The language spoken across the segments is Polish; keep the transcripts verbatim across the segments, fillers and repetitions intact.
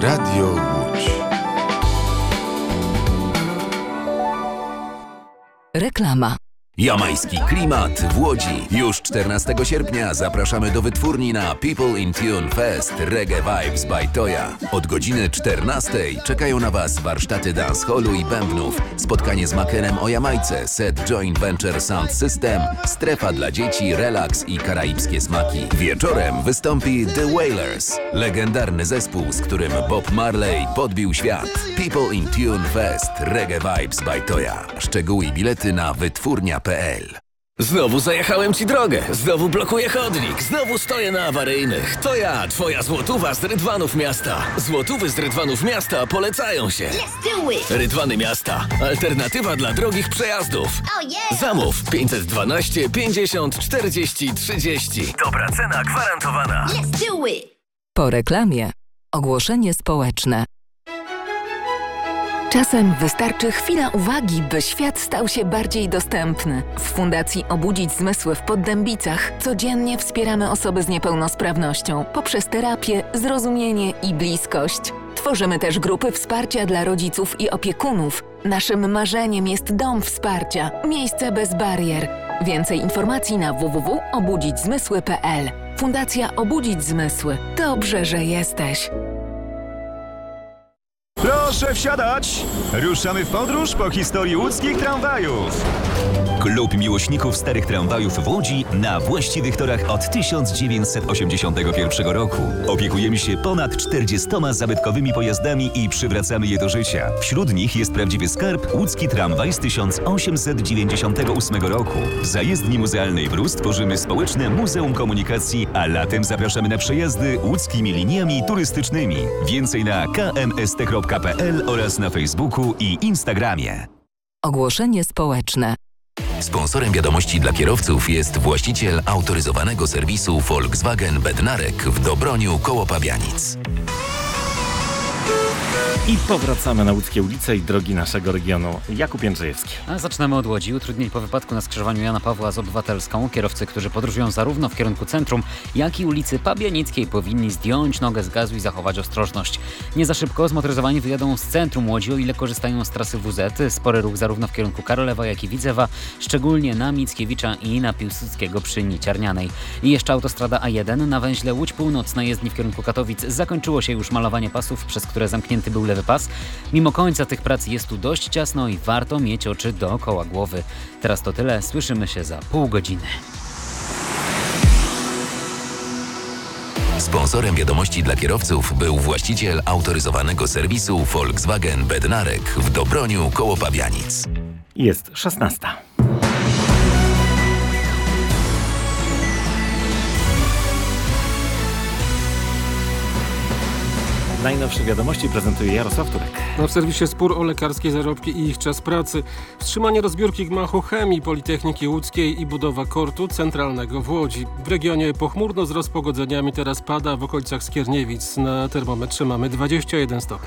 Radio Łódź. Reklama. Jamajski klimat w Łodzi. Już czternastego sierpnia zapraszamy do wytwórni na People in Tune Fest Reggae Vibes by Toya. Od godziny czternastej czekają na Was warsztaty dancehallu i bębnów, spotkanie z Makenem o Jamajce, set Joint Venture Sound System, strefa dla dzieci, relaks i karaibskie smaki. Wieczorem wystąpi The Wailers, legendarny zespół, z którym Bob Marley podbił świat. People in Tune Fest Reggae Vibes by Toya. Szczegóły i bilety na wytwórnia kropka p l. Znowu zajechałem Ci drogę, znowu blokuję chodnik, znowu stoję na awaryjnych. To ja, Twoja złotówa z Rydwanów Miasta. Złotówy z Rydwanów Miasta polecają się. Rydwany Miasta. Alternatywa dla drogich przejazdów. Oh yeah. Zamów pięćset dwanaście pięćdziesiąt czterdzieści trzydzieści. Dobra cena gwarantowana. Let's do it. Po reklamie ogłoszenie społeczne. Czasem wystarczy chwila uwagi, by świat stał się bardziej dostępny. W Fundacji Obudzić Zmysły w Poddębicach codziennie wspieramy osoby z niepełnosprawnością poprzez terapię, zrozumienie i bliskość. Tworzymy też grupy wsparcia dla rodziców i opiekunów. Naszym marzeniem jest dom wsparcia, miejsce bez barier. Więcej informacji na w w w kropka obudzić zmysły kropka p l. Fundacja Obudzić Zmysły. Dobrze, że jesteś. Proszę wsiadać! Ruszamy w podróż po historii łódzkich tramwajów. Klub miłośników starych tramwajów w Łodzi na właściwych torach od tysiąc dziewięćset osiemdziesiątego pierwszego roku. Opiekujemy się ponad czterdziestoma zabytkowymi pojazdami i przywracamy je do życia. Wśród nich jest prawdziwy skarb łódzki tramwaj z tysiąc osiemset dziewięćdziesiątego ósmego roku. Za jezdni muzealnej w Rus tworzymy społeczne Muzeum Komunikacji, a latem zapraszamy na przejazdy łódzkimi liniami turystycznymi. Więcej na k m s t kropka p l oraz na Facebooku i Instagramie. Ogłoszenie społeczne. Sponsorem wiadomości dla kierowców jest właściciel autoryzowanego serwisu Volkswagen Bednarek w Dobroniu koło Pabianic. I powracamy na łódzkie ulice i drogi naszego regionu. Jakub Jędrzejewski. A zaczynamy od Łodzi. Utrudnień po wypadku na skrzyżowaniu Jana Pawła z Obywatelską. Kierowcy, którzy podróżują zarówno w kierunku centrum, jak i ulicy Pabianickiej, powinni zdjąć nogę z gazu i zachować ostrożność. Nie za szybko zmotoryzowani wyjadą z centrum Łodzi, o ile korzystają z trasy W Z. Spory ruch zarówno w kierunku Karolewa, jak i Widzewa, szczególnie na Mickiewicza i na Piłsudskiego przy Niciarnianej. I jeszcze autostrada A jeden na węźle Łódź Północna jezdni w kierunku Katowic. Zakończyło się już malowanie pasów, przez które zamknięty był lewy pas. Mimo końca tych prac jest tu dość ciasno i warto mieć oczy dookoła głowy. Teraz to tyle, słyszymy się za pół godziny. Sponsorem wiadomości dla kierowców był właściciel autoryzowanego serwisu Volkswagen Bednarek w Dobroniu koło Pabianic. Jest szesnasta. Najnowsze wiadomości prezentuje Jarosław Turek. Na w serwisie spór o lekarskie zarobki i ich czas pracy. Wstrzymanie rozbiórki gmachu chemii Politechniki Łódzkiej i budowa kortu centralnego w Łodzi. W regionie pochmurno z rozpogodzeniami, teraz pada w okolicach Skierniewic. Na termometrze mamy dwadzieścia jeden stopni.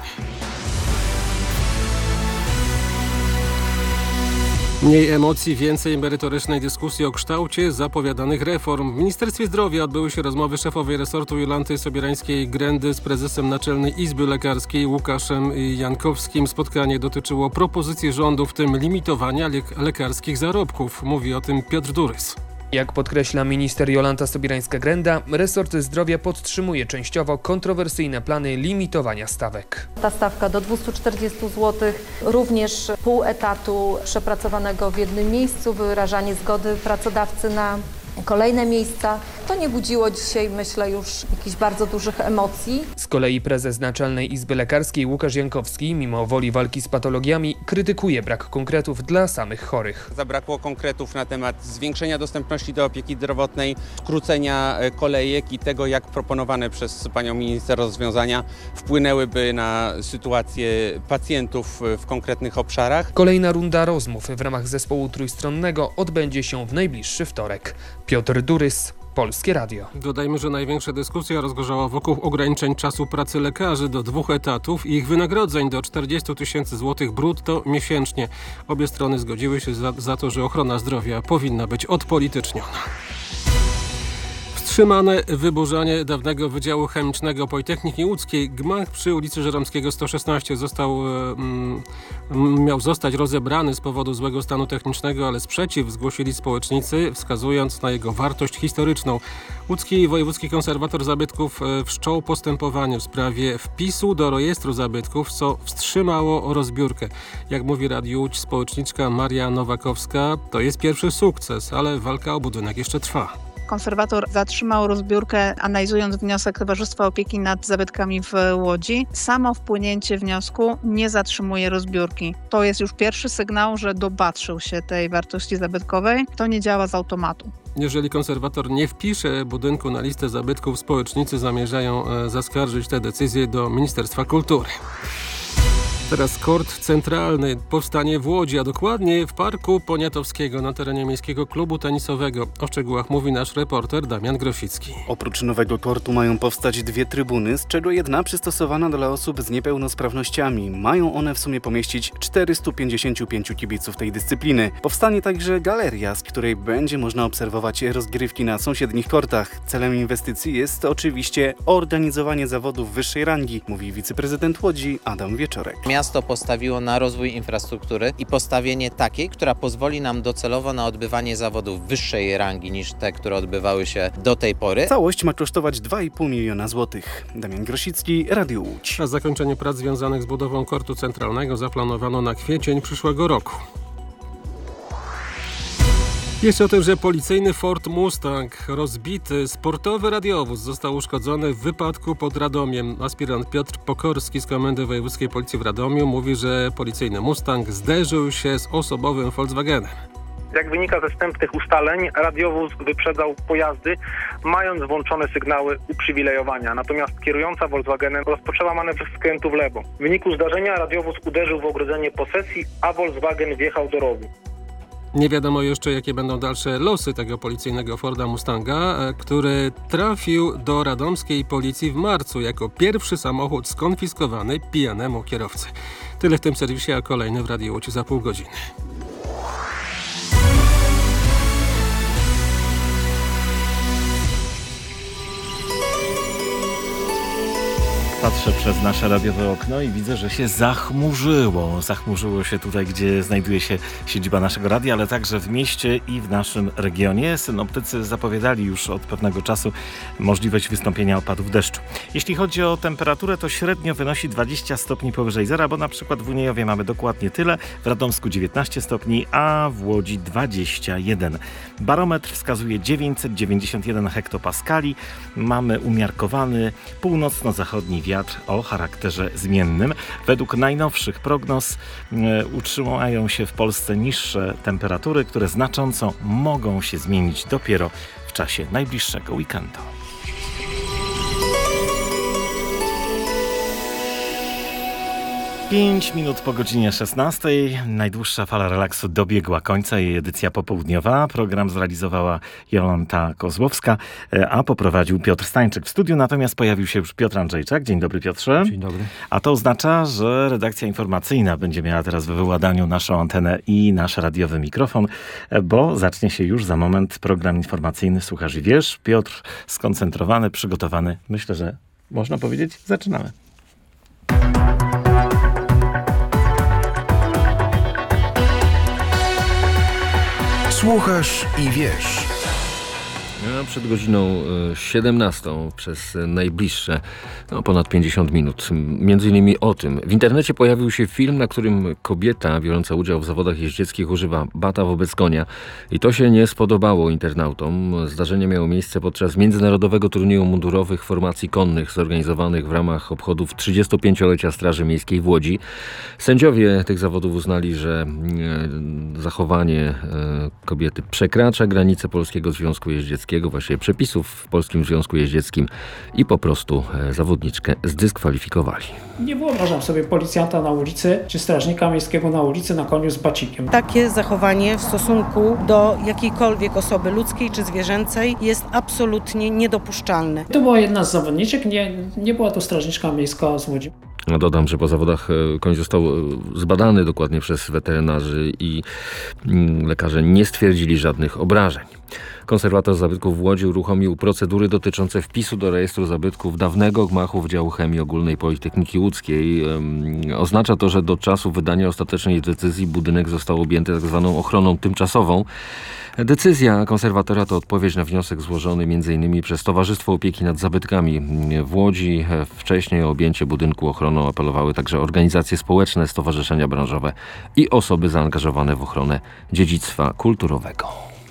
Mniej emocji, więcej merytorycznej dyskusji o kształcie zapowiadanych reform. W Ministerstwie Zdrowia odbyły się rozmowy szefowej resortu Jolanty Sobierańskiej-Grendy z prezesem Naczelnej Izby Lekarskiej Łukaszem Jankowskim. Spotkanie dotyczyło propozycji rządu, w tym limitowania le- lekarskich zarobków. Mówi o tym Piotr Durys. Jak podkreśla minister Jolanta Sobirańska-Grenda, resort zdrowia podtrzymuje częściowo kontrowersyjne plany limitowania stawek. Ta stawka do dwieście czterdzieści złotych, również pół etatu przepracowanego w jednym miejscu, wyrażanie zgody pracodawcy na kolejne miejsca. To nie budziło dzisiaj, myślę, już jakichś bardzo dużych emocji. Z kolei prezes Naczelnej Izby Lekarskiej Łukasz Jankowski, mimo woli walki z patologiami, krytykuje brak konkretów dla samych chorych. Zabrakło konkretów na temat zwiększenia dostępności do opieki zdrowotnej, skrócenia kolejek i tego, jak proponowane przez panią minister rozwiązania wpłynęłyby na sytuację pacjentów w konkretnych obszarach. Kolejna runda rozmów w ramach zespołu trójstronnego odbędzie się w najbliższy wtorek. Piotr Durys, Polskie Radio. Dodajmy, że największa dyskusja rozgorzała wokół ograniczeń czasu pracy lekarzy do dwóch etatów i ich wynagrodzeń do czterdzieści tysięcy złotych brutto miesięcznie. Obie strony zgodziły się za, za to, że ochrona zdrowia powinna być odpolityczniona. Wstrzymane wyburzanie dawnego Wydziału Chemicznego Politechniki Łódzkiej. Gmach przy ulicy Żeromskiego sto szesnaście został, mm, miał zostać rozebrany z powodu złego stanu technicznego, ale sprzeciw zgłosili społecznicy, wskazując na jego wartość historyczną. Łódzki Wojewódzki Konserwator Zabytków wszczął postępowanie w sprawie wpisu do rejestru zabytków, co wstrzymało rozbiórkę. Jak mówi Radiu Łódź społeczniczka Maria Nowakowska, to jest pierwszy sukces, ale walka o budynek jeszcze trwa. Konserwator zatrzymał rozbiórkę, analizując wniosek Towarzystwa Opieki nad Zabytkami w Łodzi. Samo wpłynięcie wniosku nie zatrzymuje rozbiórki. To jest już pierwszy sygnał, że dopatrzył się tej wartości zabytkowej. To nie działa z automatu. Jeżeli konserwator nie wpisze budynku na listę zabytków, społecznicy zamierzają zaskarżyć tę decyzję do Ministerstwa Kultury. Teraz kort centralny powstanie w Łodzi, a dokładnie w Parku Poniatowskiego na terenie Miejskiego Klubu Tenisowego. O szczegółach mówi nasz reporter Damian Grosicki. Oprócz nowego kortu mają powstać dwie trybuny, z czego jedna przystosowana dla osób z niepełnosprawnościami. Mają one w sumie pomieścić czterystu pięćdziesięciu pięciu kibiców tej dyscypliny. Powstanie także galeria, z której będzie można obserwować rozgrywki na sąsiednich kortach. Celem inwestycji jest oczywiście organizowanie zawodów wyższej rangi, mówi wiceprezydent Łodzi Adam Wieczorek. Miasto postawiło na rozwój infrastruktury i postawienie takiej, która pozwoli nam docelowo na odbywanie zawodów wyższej rangi niż te, które odbywały się do tej pory. Całość ma kosztować dwa i pół miliona złotych. Damian Grosicki, Radio Łódź. A zakończenie prac związanych z budową kortu centralnego zaplanowano na kwiecień przyszłego roku. Jeszcze o tym, że policyjny Ford Mustang rozbity sportowy radiowóz został uszkodzony w wypadku pod Radomiem. Aspirant Piotr Pokorski z Komendy Wojewódzkiej Policji w Radomiu mówi, że policyjny Mustang zderzył się z osobowym Volkswagenem. Jak wynika ze wstępnych ustaleń, radiowóz wyprzedzał pojazdy, mając włączone sygnały uprzywilejowania. Natomiast kierująca Volkswagenem rozpoczęła manewr skrętu w lewo. W wyniku zdarzenia radiowóz uderzył w ogrodzenie posesji, a Volkswagen wjechał do rowu. Nie wiadomo jeszcze, jakie będą dalsze losy tego policyjnego Forda Mustanga, który trafił do radomskiej policji w marcu jako pierwszy samochód skonfiskowany pijanemu kierowcy. Tyle w tym serwisie, a kolejny w Radiu Łódź za pół godziny. Patrzę przez nasze radiowe okno i widzę, że się zachmurzyło. Zachmurzyło się tutaj, gdzie znajduje się siedziba naszego radia, ale także w mieście i w naszym regionie. Synoptycy zapowiadali już od pewnego czasu możliwość wystąpienia opadów deszczu. Jeśli chodzi o temperaturę, to średnio wynosi dwadzieścia stopni powyżej zera, bo na przykład w Uniejowie mamy dokładnie tyle, w Radomsku dziewiętnaście stopni, a w Łodzi dwadzieścia jeden. Barometr wskazuje dziewięćset dziewięćdziesiąt jeden hektopaskali. Mamy umiarkowany północno-zachodni wiatr o charakterze zmiennym. Według najnowszych prognoz e, utrzymają się w Polsce niższe temperatury, które znacząco mogą się zmienić dopiero w czasie najbliższego weekendu. pięć minut po godzinie szesnastej. Najdłuższa fala relaksu dobiegła końca. Jej edycja popołudniowa. Program zrealizowała Jolanta Kozłowska, a poprowadził Piotr Stańczyk. W studiu natomiast pojawił się już Piotr Andrzejczak. Dzień dobry, Piotrze. Dzień dobry. A to oznacza, że redakcja informacyjna będzie miała teraz w wyładaniu naszą antenę i nasz radiowy mikrofon, bo zacznie się już za moment program informacyjny Słuchasz i Wiesz. Piotr skoncentrowany, przygotowany. Myślę, że można powiedzieć, zaczynamy. Słuchasz i wiesz. A przed godziną siedemnastą przez najbliższe no, ponad pięćdziesiąt minut. Między innymi o tym. W internecie pojawił się film, na którym kobieta biorąca udział w zawodach jeździeckich używa bata wobec konia. I to się nie spodobało internautom. Zdarzenie miało miejsce podczas międzynarodowego turnieju mundurowych formacji konnych zorganizowanych w ramach obchodów trzydziestopięciolecia Straży Miejskiej w Łodzi. Sędziowie tych zawodów uznali, że e, zachowanie e, kobiety przekracza granice Polskiego Związku Jeździeckiego, właściwie przepisów w Polskim Związku Jeździeckim i po prostu zawodniczkę zdyskwalifikowali. Nie wyobrażam sobie policjanta na ulicy czy strażnika miejskiego na ulicy na koniu z bacikiem. Takie zachowanie w stosunku do jakiejkolwiek osoby ludzkiej czy zwierzęcej jest absolutnie niedopuszczalne. To była jedna z zawodniczek, nie, nie była to strażniczka miejska z Łodzi. Dodam, że po zawodach koń został zbadany dokładnie przez weterynarzy i lekarze nie stwierdzili żadnych obrażeń. Konserwator zabytków w Łodzi uruchomił procedury dotyczące wpisu do rejestru zabytków dawnego gmachu Wydziału Chemii Ogólnej Politechniki Łódzkiej. Oznacza to, że do czasu wydania ostatecznej decyzji budynek został objęty tzw. ochroną tymczasową. Decyzja konserwatora to odpowiedź na wniosek złożony m.in. przez Towarzystwo Opieki nad Zabytkami w Łodzi. Wcześniej o objęcie budynku ochroną apelowały także organizacje społeczne, stowarzyszenia branżowe i osoby zaangażowane w ochronę dziedzictwa kulturowego.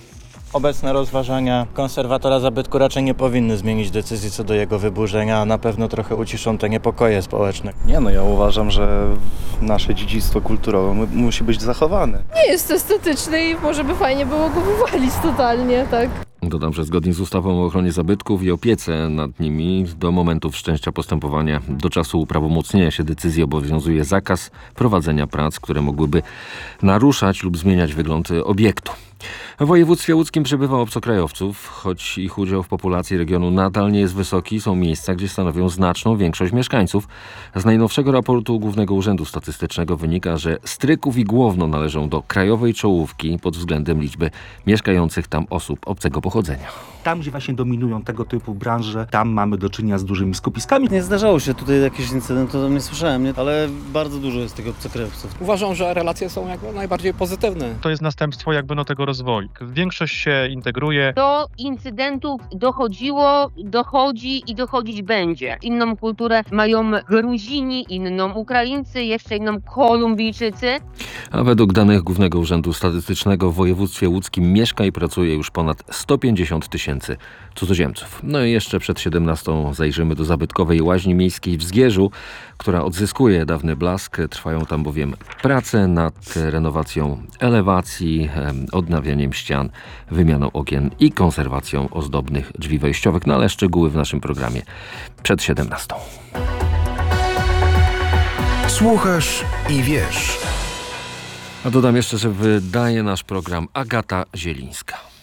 Obecne rozważania konserwatora zabytku raczej nie powinny zmienić decyzji co do jego wyburzenia, a na pewno trochę uciszą te niepokoje społeczne. Nie no, ja uważam, że nasze dziedzictwo kulturowe musi być zachowane. Nie jest to estetyczne i może by fajnie było go wywalić totalnie, tak? Dodam, że zgodnie z ustawą o ochronie zabytków i opiece nad nimi do momentu wszczęcia postępowania do czasu uprawomocnienia się decyzji obowiązuje zakaz prowadzenia prac, które mogłyby naruszać lub zmieniać wygląd obiektu. W województwie łódzkim przybywa obcokrajowców, choć ich udział w populacji regionu nadal nie jest wysoki, są miejsca, gdzie stanowią znaczną większość mieszkańców. Z najnowszego raportu Głównego Urzędu Statystycznego wynika, że Stryków i Głowno należą do krajowej czołówki pod względem liczby mieszkających tam osób obcego pochodzenia. Tam, gdzie właśnie dominują tego typu branże, tam mamy do czynienia z dużymi skupiskami. Nie zdarzało się tutaj jakiś incydent, to nie słyszałem, nie? Ale bardzo dużo jest tych obcokrajowców. Uważam, że relacje są jakby najbardziej pozytywne. To jest następstwo jakby no tego rozwoju. Większość się integruje. Do incydentów dochodziło, dochodzi i dochodzić będzie. Inną kulturę mają Gruzini, inną Ukraińcy, jeszcze inną Kolumbijczycy. A według danych Głównego Urzędu Statystycznego w województwie łódzkim mieszka i pracuje już ponad sto pięćdziesiąt tysięcy cudzoziemców. No i jeszcze przed siedemnastą zajrzymy do zabytkowej łaźni miejskiej w Zgierzu, która odzyskuje dawny blask. Trwają tam bowiem prace nad renowacją elewacji, odnawianiem ścian, wymianą okien i konserwacją ozdobnych drzwi wejściowych. No ale szczegóły w naszym programie przed siedemnastą. Słuchasz i wiesz. A dodam jeszcze, że wydaje nasz program Agata Zielińska.